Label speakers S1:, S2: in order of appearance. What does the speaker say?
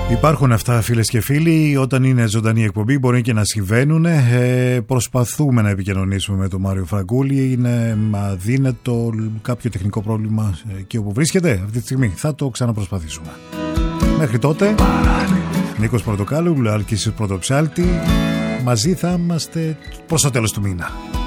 S1: Υπάρχουν αυτά, φίλες και φίλοι, όταν είναι ζωντανή εκπομπή μπορεί και να συμβαίνουν. Προσπαθούμε να επικοινωνήσουμε με τον Μάριο Φραγκούλη. Είναι αδύνατο, κάποιο τεχνικό πρόβλημα εκεί όπου βρίσκεται αυτή τη στιγμή. Θα το ξαναπροσπαθήσουμε. Μέχρι τότε, Νίκος Πορτοκάλου, Αλκής Πρωτοψάλτη. Μαζί θα είμαστε προς το τέλος του μήνα.